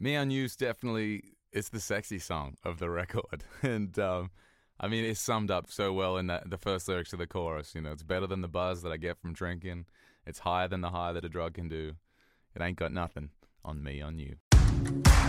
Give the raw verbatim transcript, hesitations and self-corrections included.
Me on You's definitely, it's the sexy song of the record. And, um, I mean, it's summed up so well in that, the first lyrics of the chorus. You know, it's better than the buzz that I get from drinking. It's higher than the high that a drug can do. It ain't got nothing on me on you.